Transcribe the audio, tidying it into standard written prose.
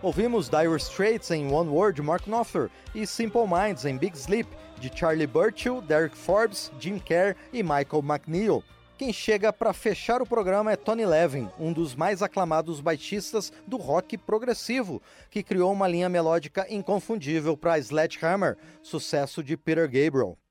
Ouvimos Dire Straits em One Word, de Mark Knopfler, e Simple Minds em Big Sleep, de Charlie Burchill, Derek Forbes, Jim Kerr e Michael McNeil. Quem chega para fechar o programa é Tony Levin, um dos mais aclamados baixistas do rock progressivo, que criou uma linha melódica inconfundível para Sledgehammer, sucesso de Peter Gabriel.